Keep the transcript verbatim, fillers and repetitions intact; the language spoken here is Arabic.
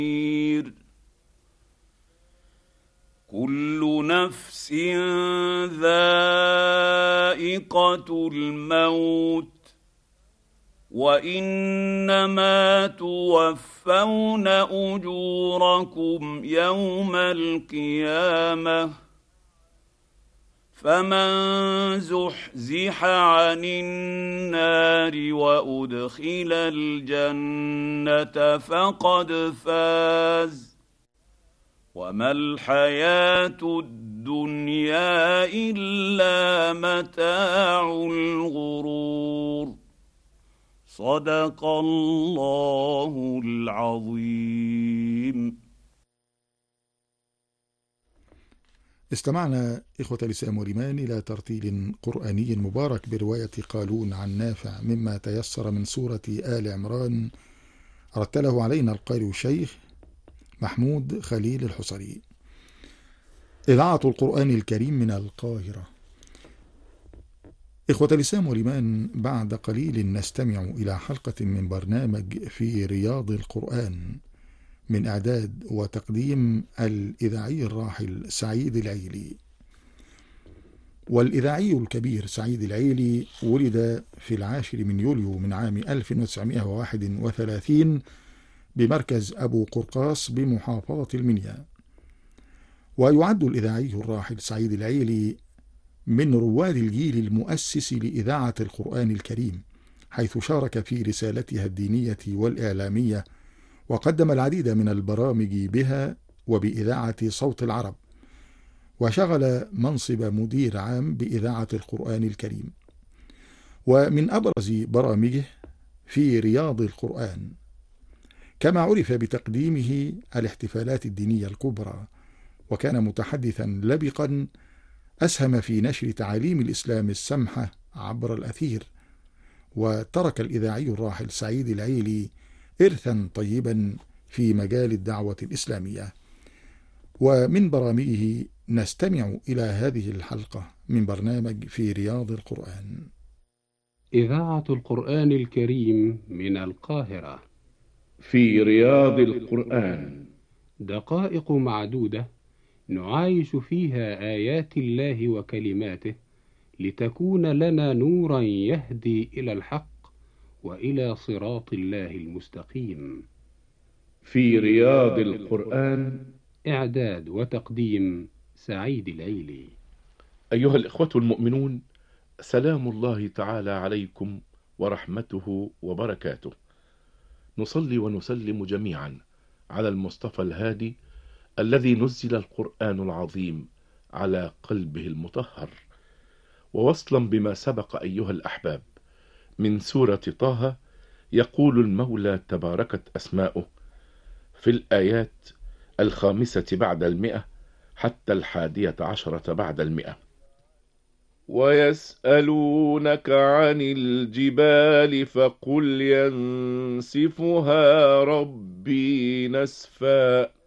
كل نفس ذائقة الموت وإنما توفون أجوركم يوم القيامة فمن زحزح عن النار وأدخل الجنة فقد فاز وما الحياة الدنيا إلا متاع الغرور. صدق الله العظيم. استمعنا إخوة الإسلام والإيمان إلى ترتيل قرآني مبارك برواية قالون عن نافع مما تيسر من سورة آل عمران، رتله علينا القارئ الشيخ محمود خليل الحصري. إذاعة القرآن الكريم من القاهرة. إخوة الإسلام والإيمان، بعد قليل نستمع إلى حلقة من برنامج في رياض القرآن من إعداد وتقديم الإذاعي الراحل سعيد العيلي. والإذاعي الكبير سعيد العيلي ولد في العاشر من يوليو من عام ألف وتسعمائة وواحد وثلاثين بمركز أبو قرقاس بمحافظة المنيا. ويعد الإذاعي الراحل سعيد العيلي من رواد الجيل المؤسس لإذاعة القرآن الكريم، حيث شارك في رسالتها الدينية والإعلامية، وقدم العديد من البرامج بها وبإذاعة صوت العرب، وشغل منصب مدير عام بإذاعة القرآن الكريم. ومن أبرز برامجه في رياض القرآن، كما عرف بتقديمه الاحتفالات الدينية الكبرى، وكان متحدثا لبقا أسهم في نشر تعاليم الإسلام السمحة عبر الأثير. وترك الإذاعي الراحل سعيد العيلي إرثا طيبا في مجال الدعوة الإسلامية. ومن برامجه نستمع إلى هذه الحلقة من برنامج في رياض القرآن. إذاعة القرآن الكريم من القاهرة. في رياض القرآن دقائق معدودة نعايش فيها آيات الله وكلماته لتكون لنا نورا يهدي إلى الحق وإلى صراط الله المستقيم. في رياض القرآن، إعداد وتقديم سعيد العيلي. أيها الإخوة المؤمنون، سلام الله تعالى عليكم ورحمته وبركاته. نصلي ونسلم جميعا على المصطفى الهادي الذي نزل القرآن العظيم على قلبه المطهر. ووصلا بما سبق أيها الأحباب من سورة طه، يقول المولى تباركت أسماؤه في الآيات الخامسة بعد المئة حتى الحادية عشرة بعد المئة: ويسألونك عن الجبال فقل ينسفها ربي نسفا